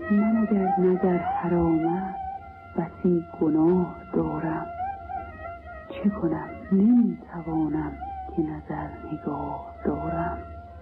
من اگر نظر حرامت بسی گناه دارم، چه کنم نمیتوانم که نظر نگاه دارم.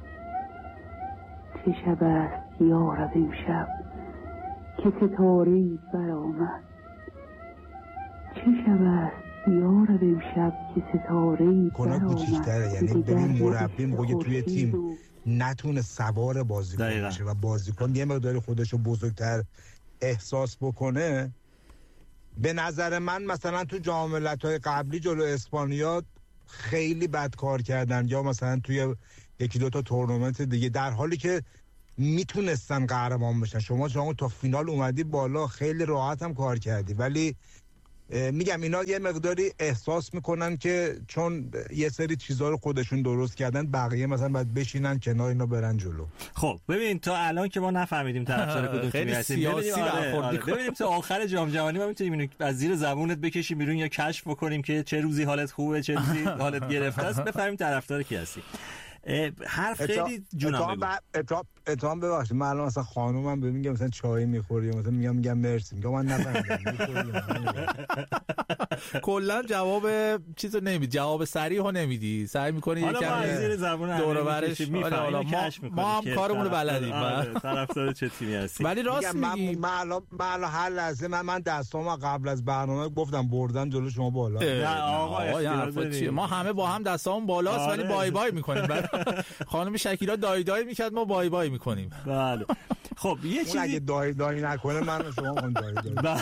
چه شب است یارب امشب که ستاره‌ای برآمد، چه شب است یارب امشب که ستاره‌ای برآمد. کوچیک‌تره، یعنی ببین مربی موقعی توی تیم نتونه سوار بازیکن بشه و بازیکن یه مقداری خودشو بزرگتر احساس بکنه. به نظر من مثلا تو جام ملت‌های قبلی جلو اسپانیا خیلی بد کار کردن، یا مثلا توی یکی دوتا تورنمنت دیگه، در حالی که میتونستن قهرمان بشن. شما تا فینال اومدی بالا، خیلی راحت هم کار کردی، ولی میگم اینا یه مقداری احساس میکنن که چون یه سری چیزا رو خودشون درست کردن، بقیه مثلا باید بشینن کنار اینا برن جلو. خب ببین تا الان که ما نفهمیدیم طرفدار کدوم تیمی هستیم، ببینیم تا آخر جام جهانی ما میتونیم اینو از زیر زبونت بکشیم بیرون یا کشف بکنیم که چه روزی حالت خوبه چه روزی حالت گرفته است، بفهمیم طرفدار کی هستی. حرف خیلی جونم بگو. اتهام ببخشید، من الان مثلا خانومم بهم میگه مثلا چای میخوری، مثلا میگم مرسی، میگم من نفهمیدم. کلا جواب چیزو نمیدی، جواب صریحو نمیدی، سعی میکنی یکم زیر زبون دور و برش. ما هم کارمون رو بلدیم. طرفدار چه تیمی هستی؟ ولی راست میگی. من الان هر لحظه من دستامو قبل از برنامه گفتم بردن جلو شما بالا. نه آقا ما همه با هم دستامون بالاست ولی بای بای میکنیم. خانم شکیلا دای دای میکرد، ما بای بای میکنیم. بله. خب یه چیزی اگه دای دای نکنه من و شما اون دای دای.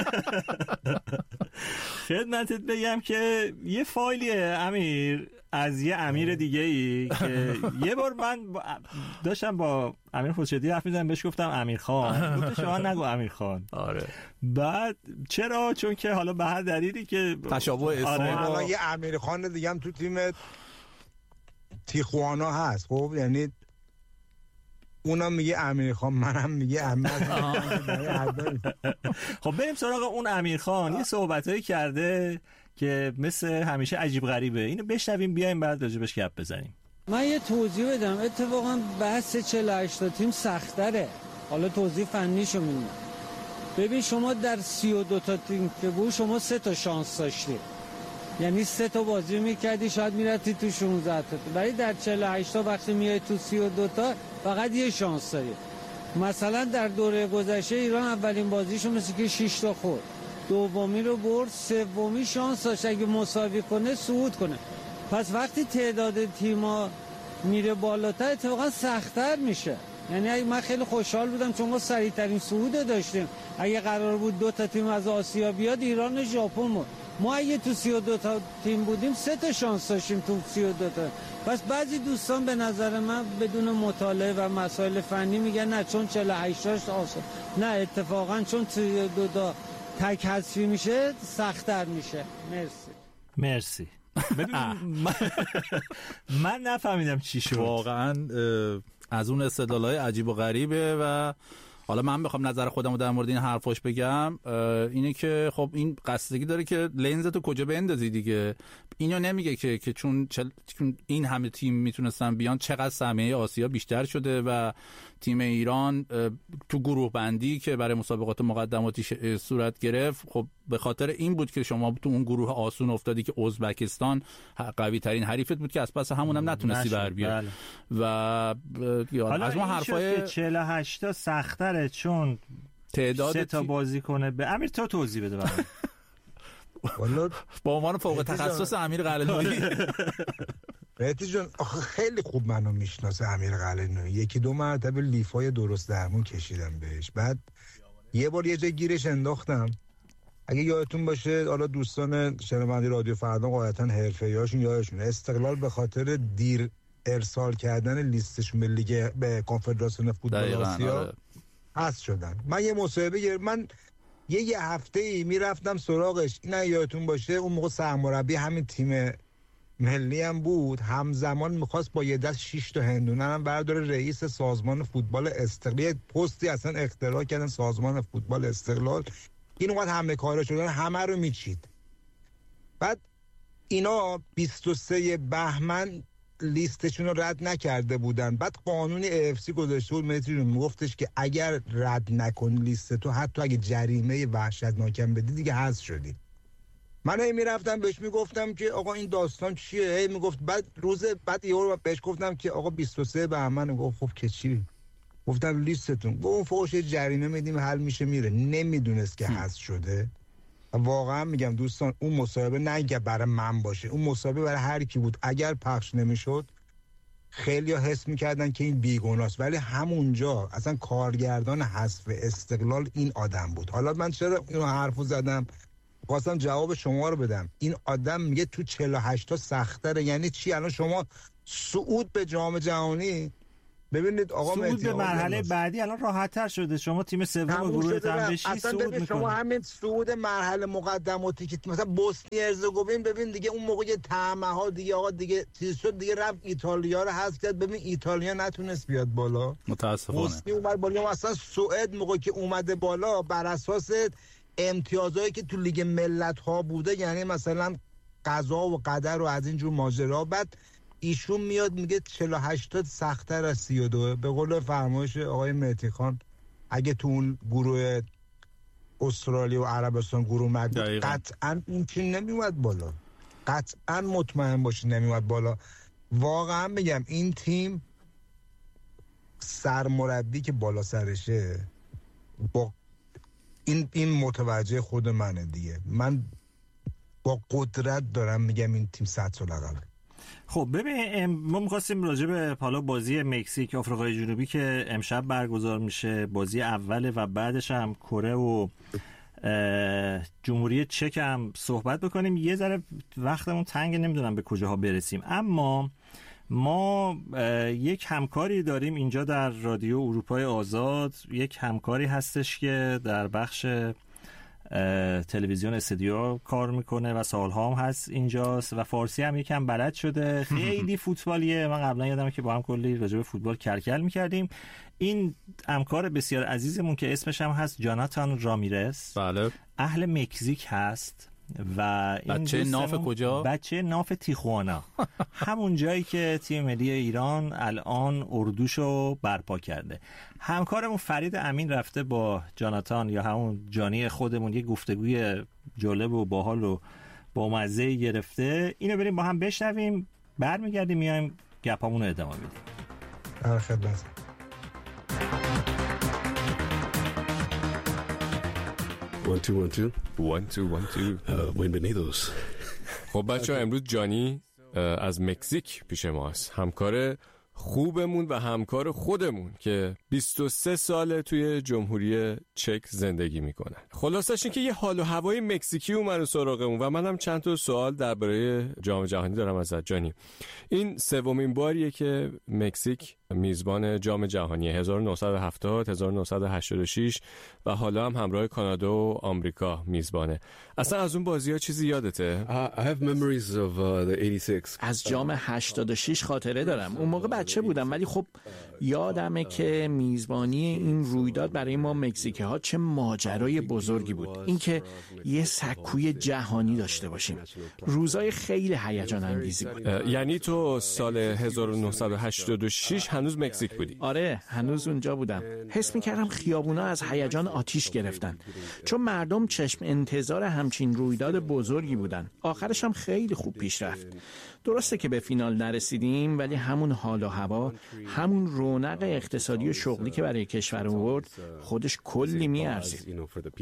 خدمتت بگم که یه فایلیه امیر از یه امیر دیگه‌ای که یه بار من داشتم با امیر خورشیدی حرف می‌زدم، بهش گفتم امیر خان، گفت شما نگو امیر خان. آره. بعد چرا؟ چون که حالا به هر دلیلی که تشابه اسم الان یه امیر خان دیگه هم تو تیم تیخوانا هست. خب یعنی اونم میگه امیر خان، منم میگه امیر. خب بریم سراغ اون امیر خان. یه صحبتایی کرده که مثل همیشه عجیب غریبه، اینو بشنویم بیایم بعد راجبش گپ بزنیم. من یه توضیح بدم. اتفاقا بحث 48 تا تیم سخت‌تره. حالا توضیح فنیشو میدم. ببین شما در 32 تا تیم که بود شما 3 تا شانس داشتی، یعنی 3 تا بازی میکردی شاید میرفتی تو 16 تا، ولی در 48 تا وقتی میای تو 32 تا فقط یه شانس داری. مثلا در دوره گذشته ایران اولین بازیشو مثل که 6 تا خورد، دومی رو برد، سومی شانس داشت اگه مساوی کنه صعود کنه. پس وقتی تعداد تیم‌ها میره بالاتر اتفاقا سخت‌تر میشه. یعنی من خیلی خوشحال بودم چون ما سریع‌ترین صعود داشتیم. اگه قرار بود 2 تا تیم از آسیا بیاد، ایران و ژاپن بود. ما اگه تو 32 تا تیم بودیم 3 تا شانس داشتیم تو 32 تا. پس بعضی دوستان به نظر من بدون مطالعه و مسائل فنی میگن نه چون 48 تاش آسان، نه اتفاقا چون 32 تا تک حذفی میشه سخت‌تر میشه. مرسی. ببین من نفهمیدم چی شد واقعا. از اون استدلالای عجیب و غریبه و حالا من بخوام نظر خودمو در مورد این حرفاش بگم اینه که خب این قصدگی داره که لنزتو کجا بندازی دیگه. اینو نمیگه که چون این همه تیم میتونستن بیان چقدر سهمیه آسیا بیشتر شده و تیم ایران تو گروه بندی که برای مسابقات مقدماتی صورت گرفت، خب به خاطر این بود که شما تو اون گروه آسون افتادی که ازبکستان قوی ترین حریفت بود که از پس همونم نتونستی بر بیاری. و از اون حرفای 48 تا سخت‌تره چون تعداد 3 تا بازی کنه. به امیر تا توضیح بده برام. والا با عنوان فوق تخصص امیر قلعه‌نویی. مهدی جون خیلی خوب منو میشناسه امیر قلعه‌نویی. 1-2 مرتبه لیفای درست درمون کشیدم بهش. بعد یه بار یه جای گیرش انداختم. اگه یادتون باشه، حالا دوستان شنونده رادیو فردا قاعدتاً حرفه‌ای‌هاشون یادشون استقلال به خاطر دیر ارسال کردن لیستشون به لیگ به کنفدراسیون فوتبال آسیا حذف شدن. من یه مصاحبه گرفتم، من یه هفته‌ای میرفتم سراغش. این یادتون باشه اون موقع سرمربی همین تیم ملی هم بود، همزمان میخواست با یه دست 6 تا هندونه هم برداره رئیس سازمان فوتبال استقلال. پستی اصلا اختراع کردن سازمان فوتبال استقلال. این وقت همه کارا شدن، همه رو میچید. بعد اینا 23 بهمن لیستشون رو رد نکرده بودن. بعد قانون AFC گذاشته بود متری رو میگفتش که اگر رد نکنی لیست تو، حتی اگه جریمه وحشتناکم بدی دیگه حذف شدی. من هی میرفتم بهش میگفتم که آقا این داستان چیه، هی میگفت. بعد بعد یه رو بهش گفتم که آقا 23 بهمن. گفت خب که چی؟ گفتم لیستتون. گفت اون فوقش جریمه میدیم حل میشه میره. نمیدونست که حذف شده. واقعا میگم دوستان اون مصاحبه نه اینکه برای من باشه، اون مصاحبه برای هر کی بود. اگر پخش نمیشد خیلی‌ها حس میکردن که این بیگناست، ولی همونجا اصلا کارگردان حذف استقلال این آدم بود. حالا من چرا اینو حرفو زدم؟ خواستم جواب شما رو بدم. این آدم میگه تو 48 تا سخت‌تره. یعنی چی؟ الان شما صعود به جام جهانی ببینید آقا صعود به مرحله بعدی الان راحت‌تر شده. شما تیم سوم گروه هم بشی صعود می‌کنید. شما همین صعود مرحله مقدماتی که مثلا بوسنی هرزگوین ببین دیگه اون موقع طعمه‌ها دیگه آقا دیگه چیز شد دیگه، رفت ایتالیا رو حذف کرد. ببین ایتالیا نتونست بیاد بالا متاسفانه. بوسنی اومد بالا. مثلا سوئد موقعی که اومده بالا بر اساس امتیازایی که تو لیگ ملت‌ها بوده، یعنی مثلا قضا و قدر و از این جور ماجرا، بعد ایشون میاد میگه 48 تا سخت‌تر از 32. به قول فرمایش آقای مهدی خان اگه تو اون گروه استرالیا و عربستان گروه مد قطعاً این تیم نمیومد بالا. قطعاً مطمئن باشین نمیومد بالا. واقعا میگم این تیم سرمربی که بالا سرشه با این متوجه خود منه دیگه. من با قدرت دارم میگم این تیم 100 سال عقبه. خب ببین ما می‌خواستیم راجع به حالا بازی مکزیک آفریقای جنوبی که امشب برگزار میشه، بازی اوله و بعدش هم کره و جمهوری چک هم صحبت بکنیم. یه ذره وقتمون تنگ، نمیدونم به کجاها برسیم، اما ما یک همکاری داریم اینجا در رادیو اروپای آزاد. یک همکاری هستش که در بخش تلویزیون استودیو کار میکنه و سالها هم هست اینجاست و فارسی هم یکم بلد شده. خیلی فوتبالیه. من قبلا یادمه که با هم کلی راجع به فوتبال کرکل میکردیم. این همکار بسیار عزیزمون که اسمش هم هست جاناتان رامیرز، بله، اهل مکزیک هست و این بچه ناف کجا؟ بچه ناف تیخوانا، همون جایی که تیم ملی ایران الان اردوشو برپا کرده. همکارمون فرید امین رفته با جاناتان یا همون جانی خودمون یه گفتگوی جالب و باحال و با مزه گرفته. اینو بریم با هم بشنویم، برمیگردیم میایم گپامون رو ادامه میدیم. در خدمت. One, two. Bienvenidos. خب بچه‌ها امروز جانی از مکزیک پیش ماست، همکار خوبمون و همکار خودمون که 23 ساله توی جمهوری چک زندگی میکنه. خلاصش این که یه حال و هوای مکزیکی اومد سراغمون و منم چند تا سوال درباره جام جهانی دارم ازت جانی. این سومین باریه که مکزیک میزبان جام جهانی 1970 1986 و حالا هم همراه کانادا و آمریکا میزبانه. اصلا از اون بازی‌ها چیزی یادته؟ I have memories of the 86. از جام 86 خاطره دارم. اون موقع بچه بودم ولی خب یادمه که میزبانی این رویداد برای ما مکزیکی ها چه ماجرای بزرگی بود. اینکه یه سکوی جهانی داشته باشیم. روزای خیلی هیجان انگیزی بود. یعنی تو سال 1986 هنوز مکزیک بودی؟ آره هنوز اونجا بودم. حس می‌کردم خیابونا از هیجان آتیش گرفتن، چون مردم چشم انتظار همچین رویداد بزرگی بودن. آخرش هم خیلی خوب پیش رفت. درسته که به فینال نرسیدیم ولی همون حال و هوا، همون رونق اقتصادی و شغلی که برای کشور آورد خودش کلی می‌ارزید.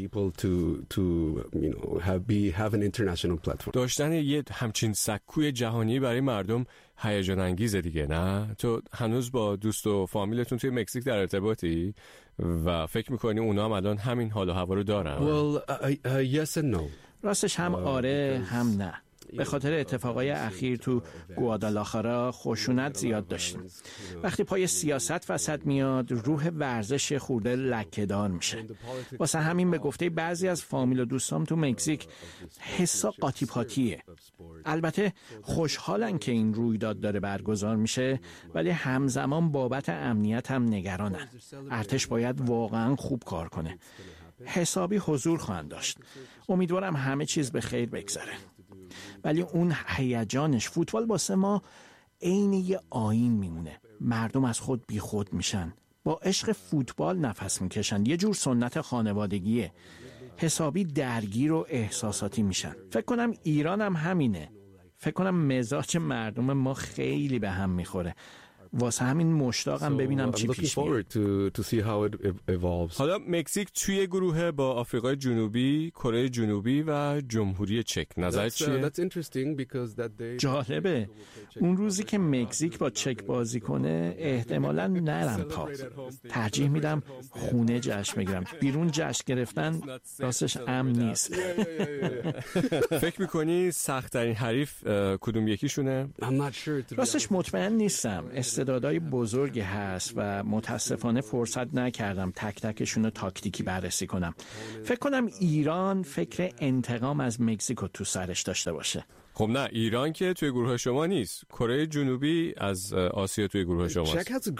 داشتن یه همچین سکوی جهانی برای مردم هیجان انگیزه دیگه، نه؟ تو هنوز با دوست و فامیلتون توی مکزیک در ارتباطی و فکر میکنی اونا هم الان همین حال و هوا رو دارن؟ Yes and no. راستش هم آره هم نه. به خاطر اتفاقای اخیر تو گوادالاخارا خشونت زیاد داشتیم. وقتی پای سیاست وسط میاد روح ورزش خورده لکه‌دار میشه. واسه همین به گفته بعضی از فامیل و دوستام تو مکزیک حسا قاطی پاتیه. البته خوشحالن که این رویداد داره برگزار میشه ولی همزمان بابت امنیت هم نگرانن. ارتش باید واقعا خوب کار کنه. حسابی حضور خواهند داشت. امیدوارم همه چیز به خیر بگذره. ولی اون هیجانش، فوتبال واسه ما عین یه آیین میمونه. مردم از خود بی خود میشن، با عشق فوتبال نفس میکشن. یه جور سنت خانوادگیه. حسابی درگیر و احساساتی میشن. فکر کنم ایران هم همینه. فکر کنم مزاج مردم ما خیلی به هم میخوره. واسه همین مشتاقم ببینم چی پیش میاد. حالا مکزیک توی گروه با آفریقای جنوبی، کره جنوبی و جمهوری چک. نظرت چیه؟ جالبه. اون روزی که مکزیک با چک بازی کنه احتمالاً نرم پا. ترجیح میدم خونه جشن بگیرم. بیرون جشن گرفتن راستش امن نیست. فکر میکنی سخت‌ترین حریف کدوم یکیشونه؟ راستش مطمئن نیستم. استعدادهای بزرگی هست و متاسفانه فرصت نکردم تک تکشون رو تاکتیکی بررسی کنم. فکر کنم ایران فکر انتقام از مکزیکو تو سرش داشته باشه. خب نه، ایران که توی گروه شما نیست. کره جنوبی از آسیا توی گروه شماست.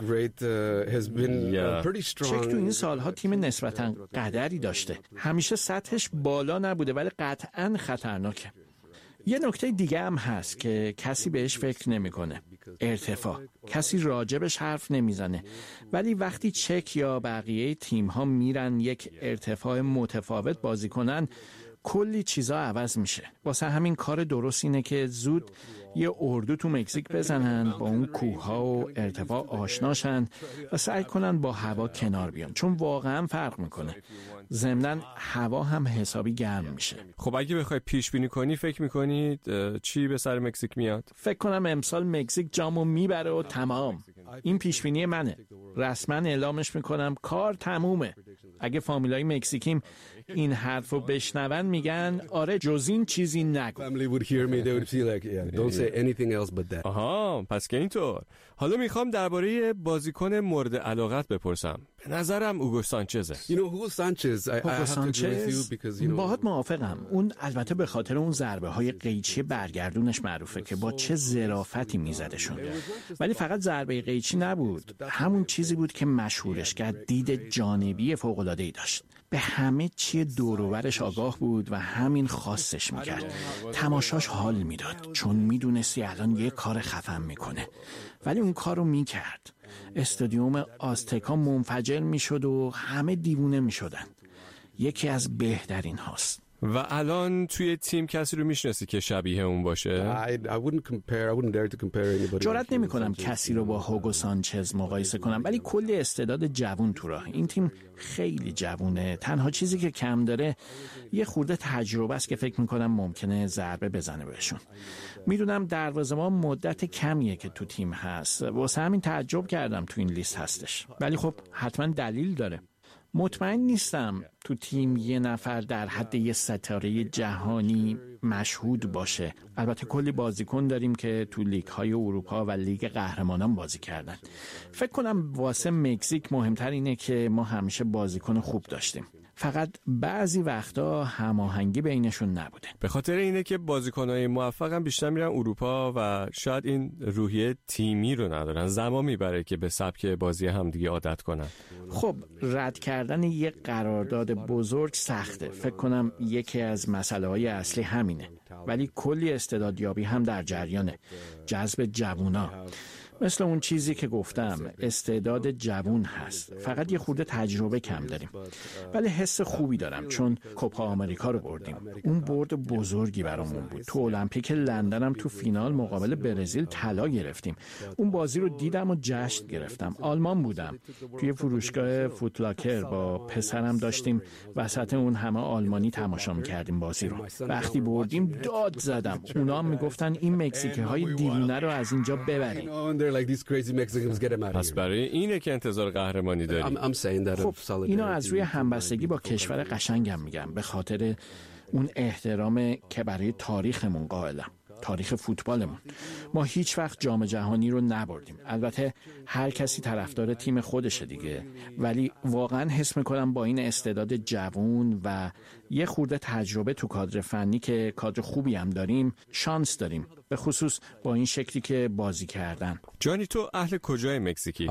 چک تو این سالها تیم نسبتاً قدری داشته. همیشه سطحش بالا نبوده ولی قطعاً خطرناکه. یه نکته دیگه هم هست که کسی بهش فکر نمیکنه. ارتفاع. کسی راجبش حرف نمیزنه. ولی وقتی چک یا بقیه تیم‌ها میرن یک ارتفاع متفاوت بازی کنن، کلی چیزا عوض میشه. واسه همین کار درست اینه که زود یه اردو تو مکزیک بزنن، با اون کوه‌ها و ارتفاع آشناشن و سعی کنن با هوا کنار بیان، چون واقعا فرق میکنه. ضمناً هوا هم حسابی گرم میشه. خب اگه بخوای پیش بینی کنی، فکر میکنید چی به سر مکزیک میاد؟ فکر کنم امسال مکزیک جامو میبره و تمام. این پیش بینی منه. رسما اعلامش میکنم، کار تمومه. اگه فامیلای مکزیکیم این حرفو بشنون میگن آره جز این چیزی نگو. آها، پس که اینطور. حالا میخوام درباره بازیکن مورد علاقت بپرسم. به نظرم اوگو سانچزه. اوگو سانچز باهات موافقم. اون البته به خاطر اون ضربه های قیچی برگردونش معروفه که با چه ظرافتی میزدشون. ولی فقط ضربه قیچی نبود. همون چیزی بود که مشهورش کرد. دید جانبی فوق‌العاده‌ای داشت. به همه چی دور و برش آگاه بود و همین خاصش میکرد. تماشاش حال میداد چون میدونستی الان یه کار خفن میکنه. ولی اون کارو میکرد. استادیوم آزتکا منفجر میشد و همه دیوونه میشدن. یکی از بهترین هاست. و الان توی تیم کسی رو میشناسی که شبیه اون باشه؟ جرئت نمیکنم کسی رو با هوگو سانچز مقایسه کنم، ولی کلی استعداد جوون تو راه. این تیم خیلی جوونه. تنها چیزی که کم داره یه خورده تجربه است که فکر میکنم ممکنه ضربه بزنه بهشون. میدونم دروازه‌بان مدت کمیه که تو تیم هست، واسه همین تعجب کردم تو این لیست هستش، ولی خب حتما دلیل داره. مطمئن نیستم تو تیم یه نفر در حد یه ستاره جهانی مشهود باشه. البته کلی بازیکن داریم که تو لیگ‌های اروپا و لیگ قهرمانان بازی کردن. فکر کنم واسه مکزیک مهمتر اینه که ما همیشه بازیکن خوب داشتیم. فقط بعضی وقتا هماهنگی بینشون نبوده. به خاطر اینه که بازیکن‌های موفقم بیشتر میرن اروپا و شاید این روحیه تیمی رو ندارن. زمان میبره که به سبک بازی همدیگه عادت کنن. خب رد کردن یه قرارداد بزرگ سخته. فکر کنم یکی از مسئله‌های اصلی همینه. ولی کلی استعدادیابی هم در جریانه. جذب جوونا. مثل اون چیزی که گفتم، استعداد جوون هست. فقط یه خورده تجربه کم داریم. ولی حس خوبی دارم چون کوپا آمریکا رو بردیم. اون برد بزرگی برامون بود. تو المپیک لندن هم تو فینال مقابل برزیل طلا گرفتیم. اون بازی رو دیدم و جشن گرفتم. آلمان بودم. توی فروشگاه فوتلاکر با پسرم داشتیم وسط اون همه آلمانی تماشا می‌کردیم بازی رو. وقتی بردیم داد زدم. اونا هم میگفتن این مکزیکی‌های دیوونه رو از اینجا ببریم. پس برای اینه که انتظار قهرمانی داریم. خب اینو از روی همبستگی با کشور قشنگم میگم، به خاطر اون احترام که برای تاریخمون قائلم، تاریخ فوتبالمون. ما هیچ وقت جام جهانی رو نبردیم. البته هر کسی طرفدار تیم خودشه دیگه، ولی واقعا حس میکنم با این استعداد جوون و یه خورده تجربه تو کادر فنی که کادر خوبی هم داریم، شانس داریم، به خصوص با این شکلی که بازی کردن. جانی، تو اهل کجای مکزیکی؟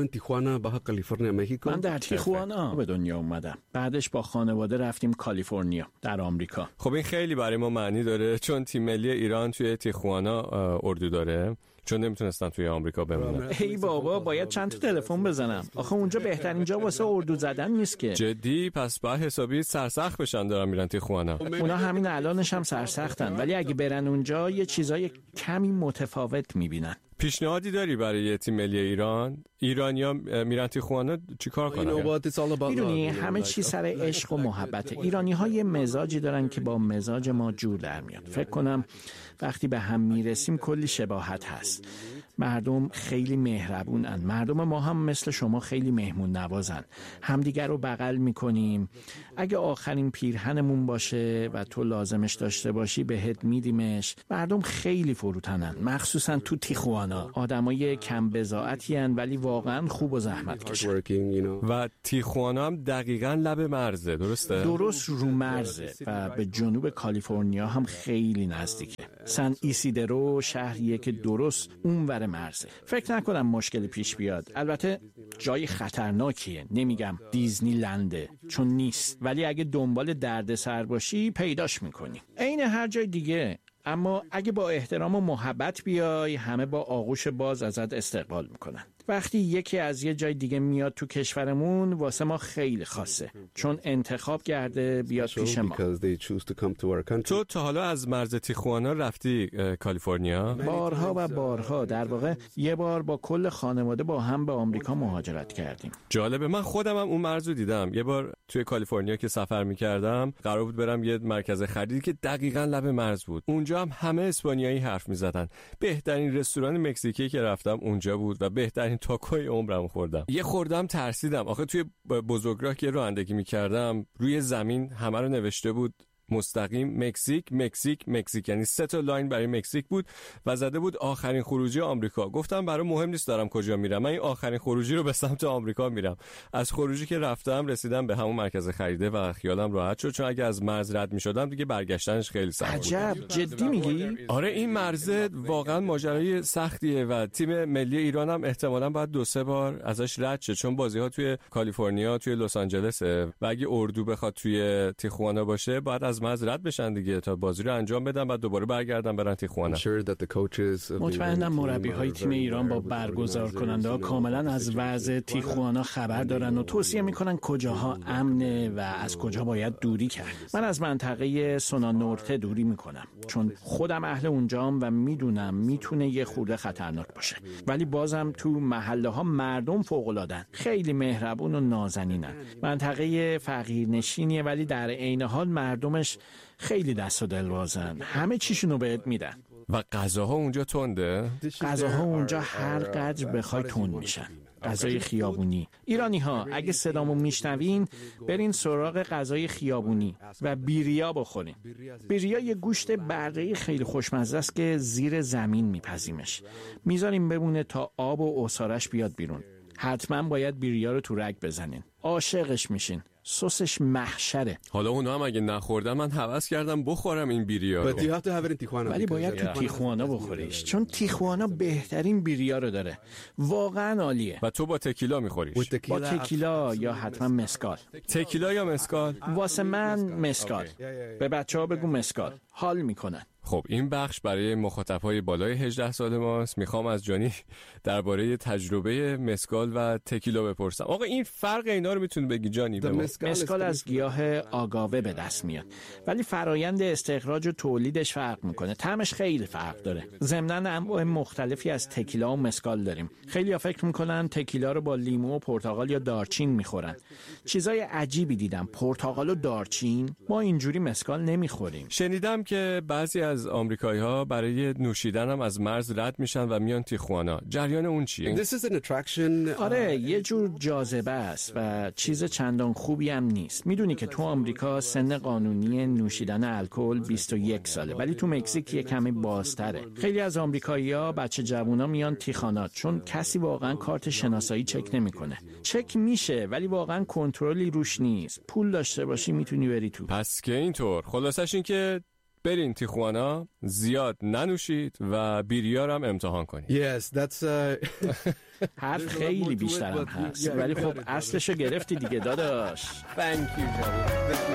من در تیخوانا به دنیا اومدم. بعدش با خانواده رفتیم کالیفرنیا در آمریکا. خب این خیلی برای ما معنی داره چون تیم ملی ایران توی تیخوانا اردو داره. چون نمیتونستن توی آمریکا بمونن. ای بابا باید چند تا تلفن بزنم. آخه اونجا بهترین جا واسه اردو زدن نیست که. جدی؟ پس باید حسابی سرسخت بشن دارن میرن تیخوانا. اونا همین الانش هم سرسختن، ولی اگه برن اونجا یه چیزای کمی متفاوت میبینن. پیشنهادی داری برای تیم ملی ایران؟ ایرانیا میرن تیخوانا چیکار کنن؟ میدونی همه چی سر عشق و محبت. ایرانی‌ها یه مزاجی دارن که با مزاج ما جور در میاد. فکر کنم وقتی به هم میرسیم کلی شباهت هست. مردم خیلی مهربونن. مردم ما هم مثل شما خیلی مهمون نوازن. همدیگر رو بغل میکنیم. اگه آخرین پیرهنمون باشه و تو لازمش داشته باشی بهت میدیمش. مردم خیلی فروتنن، مخصوصا تو تیخوانا. آدمای کم بضاعتی ان ولی واقعا خوب و زحمت کشن. و تیخوانا هم دقیقاً لب مرزه، درسته؟ درست رو مرزه و به جنوب کالیفرنیا هم خیلی نزدیکه. سن ایسیدرو شهریه که درست اونور مرزه. فکر نکنم مشکلی پیش بیاد. البته جای خطرناکیه. نمیگم دیزنی لنده، چون نیست، ولی اگه دنبال دردسر باشی پیداش میکنی. عین هر جای دیگه. اما اگه با احترام و محبت بیای همه با آغوش باز ازت استقبال میکنن. وقتی یکی از یه جای دیگه میاد تو کشورمون واسه ما خیلی خاصه، چون انتخاب کرده بیاد پیش ما. تو تا حالا از مرز تیخوانا رفتی کالیفرنیا؟ بارها و بارها. در واقع یه بار با کل خانواده با هم به آمریکا مهاجرت کردیم. جالبه. من خودم هم اون مرز رو دیدم. یه بار توی کالیفرنیا که سفر میکردم قرار بود برم یه مرکز خریدی که دقیقاً لب مرز بود. اونجا هم همه اسپانیایی حرف میزدن. بهترین رستوران مکزیکی که رفتم اونجا بود و بهترین تاکوی عمرم خوردم. یه خوردم ترسیدم. آخه توی بزرگراه که رانندگی میکردم روی زمین همه رو نوشته بود مستقیم مکزیک مکزیک مکزیک، یعنی 3 تا لاین برای مکزیک بود و زده بود آخرین خروجی آمریکا. گفتم برای مهم نیست دارم کجا میرم، من این آخرین خروجی رو به سمت آمریکا میرم. از خروجی که رفتم رسیدم به همون مرکز خریده و خیالم راحت شد، چون اگه از مرز رد میشدم دیگه برگشتنش خیلی سخت بود. عجب، جدی میگی؟ آره این مرز واقعا ماجرای سختیه و تیم ملی ایران هم احتمالاً باید 2-3 بار ازش رد شه، چون بازی‌ها توی کالیفرنیا توی لس آنجلسه و اگه اردو بخواد توی تیخوانا باشه باید از مرز رد بشن دیگه تا بازی رو انجام بدن بعد دوباره برگردن برن تیخوانا. مطمئنم مربی‌های تیم ایران با برگزار کننده کاملا از وضع تیخوانا خبر دارن و توصیه میکنن کجاها امنه و از کجا باید دوری کرد. من از منطقه سونا نورته دوری میکنم، چون خودم اهل اونجام و میدونم میتونه یه خورده خطرناک باشه، ولی بازم تو محله ها مردم فوق‌العاده‌ن، خیلی مهربون و نازنینن. منطقه فقیرنشینیه ولی در عین حال مردمش خیلی دست و دل بازن، همه چیشونو بهت میدن. و غذاها اونجا تنده؟ غذاها اونجا هر قدر بخوای تند میشن. غذای خیابونی. ایرانی ها اگه صدامو میشنوین برین سراغ غذای خیابونی و بیریا بخورین. بیریا یه گوشت بره‌ای خیلی خوشمزه است که زیر زمین میپزیمش. میذاریم بمونه تا آب و عصارش بیاد بیرون. حتما باید بیریا رو تو رگ بزنین. عاشقش میشین. سسش محشره. حالا اونا هم اگه نخوردن من هوس کردم بخورم این بیریا رو. ولی باید تو تیخوانا بخوریش، چون تیخوانا بهترین بیریا رو داره. واقعا عالیه. و تو با تکیلا میخوریش؟ با تکیلا یا حتما مسکال. تکیلا یا مسکال؟ واسه من مسکال. به بچه‌ها بگو مسکال. حال میکنن. خب این بخش برای مخاطب‌های بالای 18 سال ماست. میخوام از جانی درباره تجربه مسکال و تکیلا بپرسم. آقا این فرق اینا رو میتونی بگی جانی؟ مسکال از گیاه آگاوه به دست میاد، ولی فرایند استخراج و تولیدش فرق میکنه. طعمش خیلی فرق داره. ضمناً انواع مختلفی از تکیلا و مسکال داریم. خیلی‌ها فکر میکنن تکیلا رو با لیمو و پرتقال یا دارچین میخورن. چیزای عجیبی دیدم. پرتقال و دارچین؟ ما اینجوری مسکال نمیخوریم. شنیدم که بعضی از آمریکایی‌ها برای نوشیدن هم از مرز رد میشن و میان تیخوانا. جریان اون چیه؟ آره یه جور جاذبه است و چیز چندان خوبی هم نیست. میدونی که تو آمریکا سن قانونی نوشیدن الکل 21 ساله، ولی تو مکزیک یه کمی بازتره. خیلی از آمریکایی‌ها بچه جوونا میان تیخوانا چون کسی واقعا کارت شناسایی چک نمیکنه. چک میشه ولی واقعا کنترلی روش نیست. پول داشته باشی میتونی بری تو. پس که اینطور. خلاصش این که برین تیخوانا، زیاد ننوشید و بیریار هم امتحان کنید. حرف خیلی بیشترم هست، ولی خب اصلشو گرفتی دیگه داداش. Thank you, Johnny.